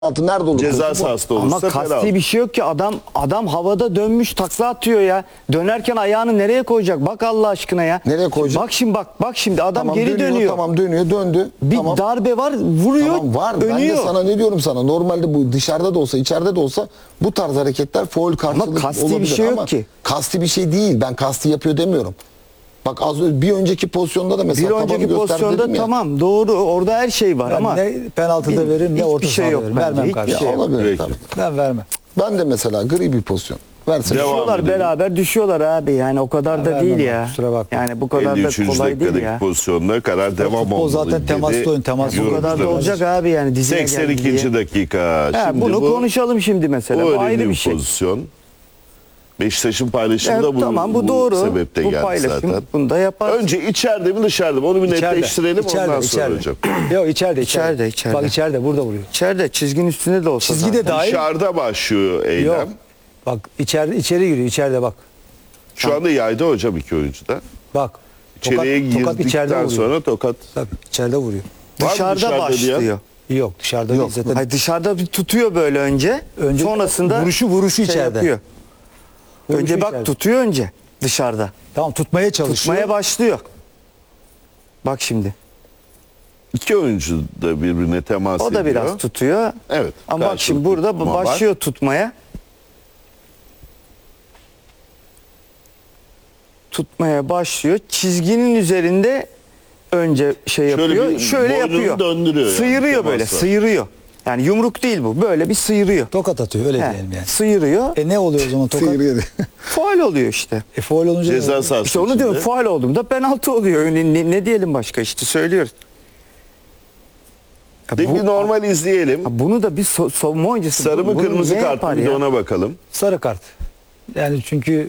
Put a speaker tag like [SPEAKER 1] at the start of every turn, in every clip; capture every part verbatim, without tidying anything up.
[SPEAKER 1] altı nerede olur?
[SPEAKER 2] Ceza sahasında olursa
[SPEAKER 3] Ama kasti
[SPEAKER 2] penaltı.
[SPEAKER 3] bir şey yok ki, adam adam havada dönmüş takla atıyor ya. Dönerken ayağını nereye koyacak? Bak Allah aşkına ya.
[SPEAKER 1] Nereye koyacak?
[SPEAKER 3] Bak şimdi bak bak şimdi adam
[SPEAKER 1] Tamam,
[SPEAKER 3] geri
[SPEAKER 1] dönüyor,
[SPEAKER 3] dönüyor.
[SPEAKER 1] Tamam dönüyor döndü.
[SPEAKER 3] Bir
[SPEAKER 1] tamam.
[SPEAKER 3] darbe var, vuruyor.
[SPEAKER 1] Tamam var.
[SPEAKER 3] Önüyor.
[SPEAKER 1] Ben de sana ne diyorum sana? Normalde bu dışarıda da olsa içeride de olsa bu tarz hareketler faul karşılığı
[SPEAKER 3] kasti bir
[SPEAKER 1] olabilir.
[SPEAKER 3] şey yok
[SPEAKER 1] Ama
[SPEAKER 3] ki.
[SPEAKER 1] Kasti bir şey değil. Ben kasti yapıyor demiyorum. Bak az önce bir önceki pozisyonda da mesela
[SPEAKER 3] Bir
[SPEAKER 1] tabanı
[SPEAKER 3] önceki
[SPEAKER 1] göster
[SPEAKER 3] pozisyonda
[SPEAKER 1] dedim ya.
[SPEAKER 3] tamam doğru, orada her şey var
[SPEAKER 4] Ben
[SPEAKER 3] ama
[SPEAKER 4] ne penaltıda veririm ne orta
[SPEAKER 3] hiçbir şey
[SPEAKER 4] sahada
[SPEAKER 3] yok
[SPEAKER 4] veririm.
[SPEAKER 3] bence.
[SPEAKER 4] Vermem
[SPEAKER 3] Hiçbir
[SPEAKER 4] kardeşim.
[SPEAKER 3] şey yok.
[SPEAKER 1] Olabilir
[SPEAKER 2] Peki.
[SPEAKER 1] tabii.
[SPEAKER 4] Ben vermem.
[SPEAKER 1] Ben de mesela gri bir pozisyon. Versene.
[SPEAKER 2] Devam
[SPEAKER 3] Düşüyorlar
[SPEAKER 2] edelim.
[SPEAKER 3] beraber düşüyorlar abi, yani o kadar
[SPEAKER 4] Ben
[SPEAKER 3] da
[SPEAKER 4] vermem
[SPEAKER 3] değil
[SPEAKER 4] abi,
[SPEAKER 3] ya.
[SPEAKER 4] kusura bakma.
[SPEAKER 3] Yani bu kadar
[SPEAKER 2] elli
[SPEAKER 3] da
[SPEAKER 2] üçüncü
[SPEAKER 3] kolay değil
[SPEAKER 2] dakikadaki
[SPEAKER 3] ya.
[SPEAKER 2] pozisyonuna kadar devam
[SPEAKER 4] futbol
[SPEAKER 2] olmalı.
[SPEAKER 4] zaten
[SPEAKER 2] dedi
[SPEAKER 4] temaslı oyun, temaslı
[SPEAKER 3] Bu
[SPEAKER 4] oyun.
[SPEAKER 3] kadar da
[SPEAKER 2] yorumcularımız.
[SPEAKER 3] olacak abi, yani dizine
[SPEAKER 2] seksen
[SPEAKER 3] geldi diye.
[SPEAKER 2] ikinci dakika.
[SPEAKER 3] Ha,
[SPEAKER 2] Şimdi
[SPEAKER 3] bunu
[SPEAKER 2] bu,
[SPEAKER 3] konuşalım şimdi mesela.
[SPEAKER 2] o
[SPEAKER 3] Bu
[SPEAKER 2] önemli
[SPEAKER 3] ayrı bir
[SPEAKER 2] bir
[SPEAKER 3] şey.
[SPEAKER 2] pozisyon. Beşiktaş'ın paylaşımı
[SPEAKER 3] Evet,
[SPEAKER 2] da bu,
[SPEAKER 3] tamam bu,
[SPEAKER 2] bu
[SPEAKER 3] doğru.
[SPEAKER 2] sebepte
[SPEAKER 3] bu
[SPEAKER 2] geldi
[SPEAKER 3] paylaşım,
[SPEAKER 2] zaten.
[SPEAKER 3] bunu da yapar.
[SPEAKER 2] Önce içeride mi dışarıda mı onu bir
[SPEAKER 4] İçeride,
[SPEAKER 2] netleştirelim
[SPEAKER 4] içeride,
[SPEAKER 2] ondan sonra
[SPEAKER 4] içeride.
[SPEAKER 2] hocam.
[SPEAKER 4] Yok içeride,
[SPEAKER 3] İçeride, içeride.
[SPEAKER 4] Bak içeride, burada vuruyor.
[SPEAKER 3] İçeride çizginin üstünde de olsa
[SPEAKER 4] Çizgi de
[SPEAKER 3] zaten.
[SPEAKER 4] dahil.
[SPEAKER 2] Dışarıda başlıyor eylem.
[SPEAKER 4] Yok. Bak içeride, içeri giriyor, içeride bak.
[SPEAKER 2] Şu anda yayda hocam iki oyuncu da.
[SPEAKER 4] Bak.
[SPEAKER 2] İçeriye
[SPEAKER 4] tokat içeride
[SPEAKER 2] girdikten
[SPEAKER 4] vuruyor.
[SPEAKER 2] sonra tokat.
[SPEAKER 4] Tabii içeride vuruyor.
[SPEAKER 2] Var mı
[SPEAKER 3] Dışarıda
[SPEAKER 2] dışarıda
[SPEAKER 3] başlıyor.
[SPEAKER 2] diyen?
[SPEAKER 4] Yok dışarıda
[SPEAKER 3] Yok.
[SPEAKER 4] değil zaten.
[SPEAKER 3] Hayır, dışarıda bir tutuyor böyle önce.
[SPEAKER 4] Önce
[SPEAKER 3] sonrasında
[SPEAKER 4] vuruşu- vuruşu
[SPEAKER 3] şey
[SPEAKER 4] içeride.
[SPEAKER 3] yapıyor.
[SPEAKER 4] Vuruşu
[SPEAKER 3] önce bak
[SPEAKER 4] içeride.
[SPEAKER 3] tutuyor önce dışarıda.
[SPEAKER 4] Tamam tutmaya çalışıyor.
[SPEAKER 3] Tutmaya başlıyor. Bak şimdi.
[SPEAKER 2] İki oyuncu da birbirine temas
[SPEAKER 3] O
[SPEAKER 2] ediyor.
[SPEAKER 3] da biraz tutuyor.
[SPEAKER 2] Evet.
[SPEAKER 3] Ama bak şimdi
[SPEAKER 2] karşılıklı
[SPEAKER 3] burada
[SPEAKER 2] tutma var.
[SPEAKER 3] başlıyor tutmaya. Tutmaya başlıyor. Çizginin üzerinde önce şey
[SPEAKER 2] Şöyle
[SPEAKER 3] yapıyor.
[SPEAKER 2] bir
[SPEAKER 3] şöyle
[SPEAKER 2] boynunu
[SPEAKER 3] yapıyor.
[SPEAKER 2] döndürüyor yani,
[SPEAKER 3] Sıyırıyor böyle,
[SPEAKER 2] temasla.
[SPEAKER 3] sıyırıyor. Yani yumruk değil bu. Böyle bir sıyırıyor.
[SPEAKER 4] Tokat atıyor öyle
[SPEAKER 3] He,
[SPEAKER 4] diyelim yani.
[SPEAKER 3] Sıyırıyor.
[SPEAKER 4] E ne oluyor o zaman tokat?
[SPEAKER 1] Sıyırıyor.
[SPEAKER 3] Faul oluyor işte.
[SPEAKER 4] E faul olunca ne
[SPEAKER 2] Ceza
[SPEAKER 4] oluyor?
[SPEAKER 2] sahası
[SPEAKER 3] İşte onu
[SPEAKER 2] içinde.
[SPEAKER 3] diyorum, faul olduğunda penaltı oluyor. Ne, ne, ne diyelim başka, işte söylüyoruz. Ya
[SPEAKER 2] De
[SPEAKER 3] bu-
[SPEAKER 2] bir normal izleyelim.
[SPEAKER 3] Ha, bunu da bir so savunma oyuncusu.
[SPEAKER 2] Sarı mı
[SPEAKER 3] bunu
[SPEAKER 2] kırmızı
[SPEAKER 3] ne
[SPEAKER 2] kart
[SPEAKER 3] yapar
[SPEAKER 2] mı bir de
[SPEAKER 3] ya?
[SPEAKER 2] ona bakalım.
[SPEAKER 4] Sarı kart. Yani çünkü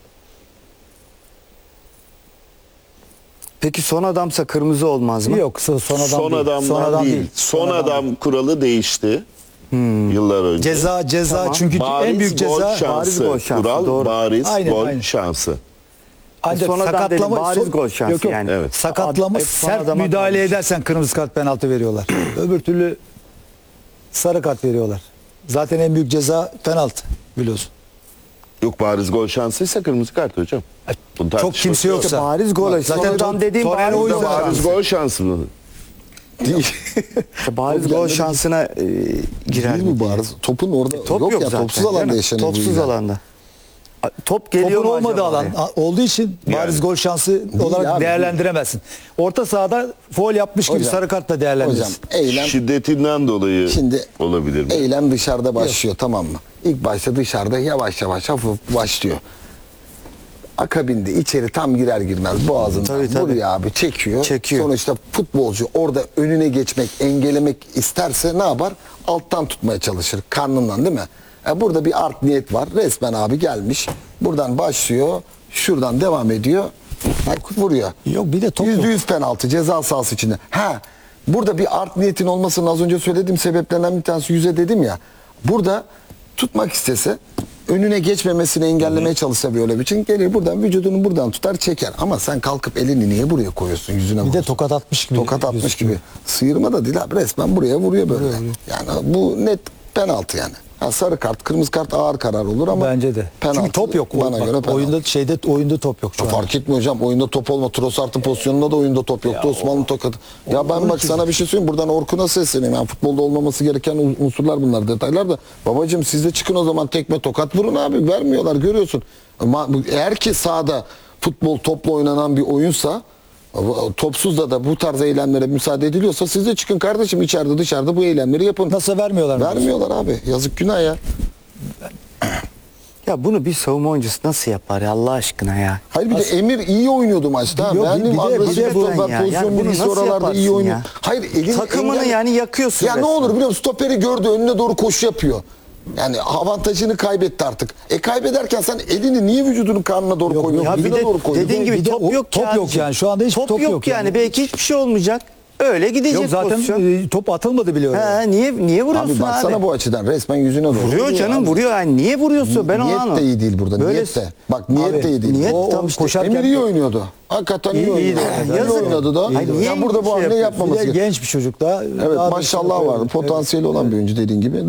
[SPEAKER 3] Peki son adamsa kırmızı olmaz mı?
[SPEAKER 4] yok son adam
[SPEAKER 2] Son
[SPEAKER 4] değil.
[SPEAKER 2] adamdan
[SPEAKER 4] Son adam
[SPEAKER 2] değil.
[SPEAKER 4] değil.
[SPEAKER 2] Son
[SPEAKER 4] adam
[SPEAKER 2] adam
[SPEAKER 4] değil.
[SPEAKER 2] kuralı değişti. Yıllar önce.
[SPEAKER 4] Ceza ceza
[SPEAKER 3] Tamam.
[SPEAKER 4] çünkü
[SPEAKER 2] Bariz
[SPEAKER 4] en büyük
[SPEAKER 2] gol
[SPEAKER 4] ceza
[SPEAKER 2] şansı.
[SPEAKER 3] bariz gol şansı,
[SPEAKER 2] Kural
[SPEAKER 3] doğru.
[SPEAKER 2] bariz
[SPEAKER 4] Aynen,
[SPEAKER 2] gol
[SPEAKER 4] aynen.
[SPEAKER 2] şansı.
[SPEAKER 4] ancak
[SPEAKER 3] Son adam dedi,
[SPEAKER 4] sakatlama
[SPEAKER 3] bariz
[SPEAKER 4] son-
[SPEAKER 3] gol şansı
[SPEAKER 4] yok, yok.
[SPEAKER 3] yani.
[SPEAKER 2] Evet.
[SPEAKER 4] Sakatlama
[SPEAKER 3] Hep son
[SPEAKER 4] sert
[SPEAKER 3] adama
[SPEAKER 4] müdahale
[SPEAKER 3] kalmış.
[SPEAKER 4] edersen kırmızı kart penaltı veriyorlar. Öbür türlü sarı kart veriyorlar. Zaten en büyük ceza penaltı biliyorsun.
[SPEAKER 2] Yok bariz gol şansıysa kırmızı kart hocam. Bunun
[SPEAKER 4] Çok
[SPEAKER 2] tartışması
[SPEAKER 4] kimse
[SPEAKER 2] yok.
[SPEAKER 4] yoksa.
[SPEAKER 3] Bariz gol.
[SPEAKER 4] Bak,
[SPEAKER 3] Son
[SPEAKER 4] zaten
[SPEAKER 3] adam
[SPEAKER 4] Ton-
[SPEAKER 3] dediğim
[SPEAKER 4] Torreira
[SPEAKER 3] bariz
[SPEAKER 4] o
[SPEAKER 2] Burada
[SPEAKER 4] yüzden
[SPEAKER 3] gol
[SPEAKER 2] bariz
[SPEAKER 3] şansı.
[SPEAKER 2] gol şansı mı?
[SPEAKER 3] İşte bariz
[SPEAKER 1] Top
[SPEAKER 3] gol
[SPEAKER 1] gelmedi.
[SPEAKER 3] şansına e, girer
[SPEAKER 1] Değil
[SPEAKER 3] mi
[SPEAKER 1] mi
[SPEAKER 3] diye.
[SPEAKER 1] bariz? Topun orada
[SPEAKER 3] Top
[SPEAKER 1] yok,
[SPEAKER 3] yok
[SPEAKER 1] ya
[SPEAKER 3] zaten.
[SPEAKER 1] topsuz alanda
[SPEAKER 3] değil mi?
[SPEAKER 1] yaşanıyor. bu
[SPEAKER 3] Topsuz
[SPEAKER 1] yüzden.
[SPEAKER 3] alanda. A- Top geliyor
[SPEAKER 4] Topun
[SPEAKER 3] mu
[SPEAKER 4] olmadığı
[SPEAKER 3] acaba
[SPEAKER 4] alan
[SPEAKER 3] oraya?
[SPEAKER 4] a- olduğu için bariz
[SPEAKER 2] Yani.
[SPEAKER 4] gol şansı olarak
[SPEAKER 1] abi,
[SPEAKER 4] değerlendiremezsin. Orta sahada faul yapmış gibi
[SPEAKER 1] Hocam,
[SPEAKER 4] sarı kartla
[SPEAKER 1] Hocam
[SPEAKER 4] değerlendirirsin.
[SPEAKER 1] eylem
[SPEAKER 2] Şiddetinden dolayı
[SPEAKER 1] Şimdi
[SPEAKER 2] olabilir mi?
[SPEAKER 1] eylem dışarıda başlıyor, tamam mı? İlk başta dışarıda yavaş yavaş hafif başlıyor. Akabinde içeri tam girer girmez boğazından
[SPEAKER 3] Tabii, tabii.
[SPEAKER 1] vuruyor abi, çekiyor.
[SPEAKER 3] Çekiyor.
[SPEAKER 1] Sonuçta futbolcu orada önüne geçmek, engellemek isterse ne yapar? Alttan tutmaya çalışır, karnından, değil mi? E burada bir art niyet var. Resmen abi gelmiş. Buradan başlıyor. Şuradan devam ediyor. Bak vuruyor.
[SPEAKER 4] Yok bir de top
[SPEAKER 1] Yüzde
[SPEAKER 4] yok.
[SPEAKER 1] yüz penaltı ceza sahası içinde. Ha, burada bir art niyetin olmasının az önce söylediğim sebeplerinden bir tanesi, yüze dedim ya. Burada tutmak istese, önüne geçmemesini engellemeye çalışsa böyle bir için gelir buradan vücudunu buradan tutar çeker. Ama sen kalkıp elini niye buraya koyuyorsun, yüzüne
[SPEAKER 4] Bir de
[SPEAKER 1] vuruyorsun?
[SPEAKER 4] tokat atmış gibi.
[SPEAKER 1] Tokat atmış
[SPEAKER 4] gözüküyor.
[SPEAKER 1] gibi. Sıyırma da değil abi, resmen buraya vuruyor böyle. Yani bu net penaltı yani. Ha, sarı kart, kırmızı kart ağır karar olur ama
[SPEAKER 4] Bence de.
[SPEAKER 1] penaltı,
[SPEAKER 4] Çünkü top yok.
[SPEAKER 1] Bana
[SPEAKER 4] Bak,
[SPEAKER 1] göre penaltı.
[SPEAKER 4] oyunda şeyde oyunda top yok şu an.
[SPEAKER 1] Fark etmiyor hocam. Oyunda top olma. Trossard'ın pozisyonunda da oyunda top yoktu. Osmanlı tokadı. Ya ben bak sana bir şey söyleyeyim. Buradan Orkun'a sesleneyim. Yani futbolda olmaması gereken un- unsurlar bunlar, detaylar da. Babacığım siz de çıkın o zaman, tekme tokat vurun abi. Vermiyorlar, görüyorsun. Ama bu- eğer ki sahada futbol topla oynanan bir oyunsa, topsuz da da bu tarz eylemlere müsaade ediliyorsa siz de çıkın kardeşim, içeride dışarıda bu eylemleri yapın.
[SPEAKER 4] Nasıl vermiyorlar mı?
[SPEAKER 1] Vermiyorlar abi. Yazık, günah ya.
[SPEAKER 3] Ya bunu bir savunma oyuncusu nasıl yapar ya Allah aşkına ya?
[SPEAKER 1] Hayır bir de Emir iyi oynuyordu maçta.
[SPEAKER 4] Yok, bir-
[SPEAKER 1] Beğendim,
[SPEAKER 4] bir de-
[SPEAKER 1] agresif
[SPEAKER 4] bir de bu-
[SPEAKER 1] stoper,
[SPEAKER 3] ya.
[SPEAKER 1] pozisyon
[SPEAKER 3] Yani bunu
[SPEAKER 1] bilgisi
[SPEAKER 3] nasıl
[SPEAKER 1] oralarda
[SPEAKER 3] yaparsın
[SPEAKER 1] iyi oynuyor.
[SPEAKER 3] ya?
[SPEAKER 1] Hayır elin
[SPEAKER 3] Takımını
[SPEAKER 1] engel-
[SPEAKER 3] yani yakıyorsun
[SPEAKER 1] Ya ne
[SPEAKER 3] resmen.
[SPEAKER 1] olur biliyor musun? Stoperi gördü, önüne doğru koşu yapıyor. Yani avantajını kaybetti artık. E kaybederken sen elini niye vücudunun karnına doğru
[SPEAKER 4] Yok,
[SPEAKER 1] koyuyorsun?
[SPEAKER 3] Ya bir
[SPEAKER 1] yüzüne
[SPEAKER 3] de
[SPEAKER 1] doğru koyuyorsun.
[SPEAKER 3] dediğin gibi
[SPEAKER 4] Bir de
[SPEAKER 3] top
[SPEAKER 4] o-
[SPEAKER 3] yok
[SPEAKER 4] top
[SPEAKER 3] ya.
[SPEAKER 4] yok yani. Şu anda hiç
[SPEAKER 3] top,
[SPEAKER 4] top
[SPEAKER 3] yok
[SPEAKER 4] yok
[SPEAKER 3] yani.
[SPEAKER 4] yani.
[SPEAKER 3] Belki hiçbir şey olmayacak. Öyle gidecek
[SPEAKER 4] Yok zaten
[SPEAKER 3] pozisyon.
[SPEAKER 4] e, top atılmadı bile oraya.
[SPEAKER 3] He, niye niye vuruyorsun
[SPEAKER 1] Abi
[SPEAKER 3] abi?
[SPEAKER 1] baksana bu açıdan resmen yüzüne doğru.
[SPEAKER 3] Vuruyor canım
[SPEAKER 1] abi.
[SPEAKER 3] vuruyor. Yani niye vuruyorsun? Ben onu
[SPEAKER 1] Niyet de
[SPEAKER 3] anlamadım.
[SPEAKER 1] iyi değil burada.
[SPEAKER 3] Böyle-
[SPEAKER 1] Niyet de. Bak niyet
[SPEAKER 4] Abi,
[SPEAKER 1] de iyi değil.
[SPEAKER 3] niyet
[SPEAKER 4] O,
[SPEAKER 3] tam
[SPEAKER 4] o
[SPEAKER 3] işte
[SPEAKER 4] koşarken
[SPEAKER 1] Emir iyi oynuyordu. Hakikaten iyi,
[SPEAKER 3] İyi, iyi
[SPEAKER 1] oynuyordu.
[SPEAKER 3] de.
[SPEAKER 1] İyi
[SPEAKER 3] Yazık.
[SPEAKER 1] oynadı da.
[SPEAKER 3] Ay, niye
[SPEAKER 1] ya burada bu
[SPEAKER 3] şey
[SPEAKER 1] hamle
[SPEAKER 3] yapıyorsun?
[SPEAKER 1] yapmaması
[SPEAKER 4] bir de
[SPEAKER 1] gerekiyor.
[SPEAKER 4] genç bir çocuk da.
[SPEAKER 1] Evet
[SPEAKER 4] Daha da
[SPEAKER 1] maşallah
[SPEAKER 4] şey-
[SPEAKER 1] vardı. Potansiyeli olan bir oyuncu dediğin gibi.